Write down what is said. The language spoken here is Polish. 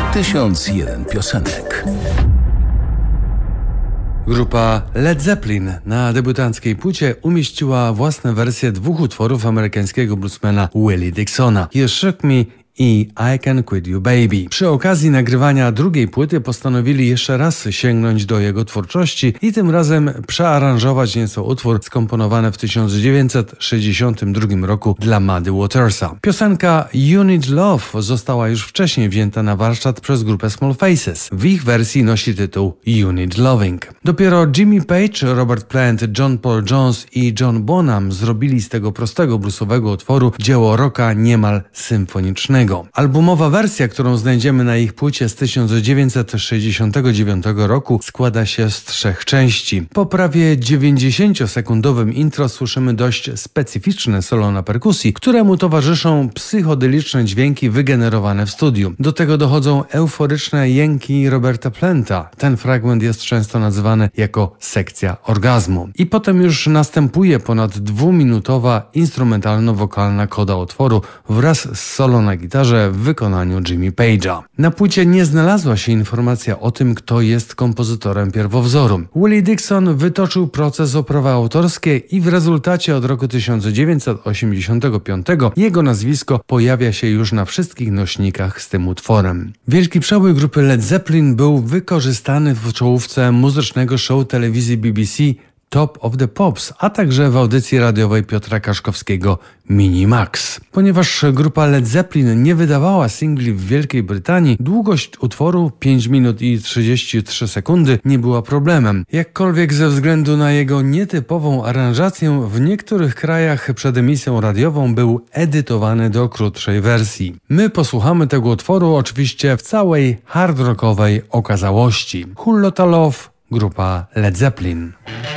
1001 piosenek. Grupa Led Zeppelin na debiutanckiej płycie umieściła własne wersje dwóch utworów amerykańskiego bluesmana Willie Dixona: You Shook Me i I Can Quit You Baby. Przy okazji nagrywania drugiej płyty postanowili jeszcze raz sięgnąć do jego twórczości i tym razem przearanżować nieco utwór skomponowany w 1962 roku dla Muddy Watersa. Piosenka You Need Love została już wcześniej wzięta na warsztat przez grupę Small Faces. W ich wersji nosi tytuł You Need Loving. Dopiero Jimmy Page, Robert Plant, John Paul Jones i John Bonham zrobili z tego prostego bluesowego utworu dzieło rocka niemal symfonicznego. Albumowa wersja, którą znajdziemy na ich płycie z 1969 roku, składa się z 3 części. Po prawie 90-sekundowym intro słyszymy dość specyficzne solo na perkusji, któremu towarzyszą psychodeliczne dźwięki wygenerowane w studiu. Do tego dochodzą euforyczne jęki Roberta Planta. Ten fragment jest często nazywany jako sekcja orgazmu. I potem już następuje ponad 2-minutowa instrumentalno-wokalna koda utworu wraz z solo na gitarze w wykonaniu Jimmy Page'a. Na płycie nie znalazła się informacja o tym, kto jest kompozytorem pierwowzoru. Willie Dixon wytoczył proces o prawa autorskie i w rezultacie od roku 1985 jego nazwisko pojawia się już na wszystkich nośnikach z tym utworem. Wielki przebój grupy Led Zeppelin był wykorzystany w czołówce muzycznego show telewizji BBC Top of the Pops, a także w audycji radiowej Piotra Kaszkowskiego Minimax. Ponieważ grupa Led Zeppelin nie wydawała singli w Wielkiej Brytanii, długość utworu 5 minut i 33 sekundy nie była problemem. Jakkolwiek ze względu na jego nietypową aranżację w niektórych krajach przed emisją radiową był edytowany do krótszej wersji. My posłuchamy tego utworu oczywiście w całej hard rockowej okazałości. Hullota Love, grupa Led Zeppelin.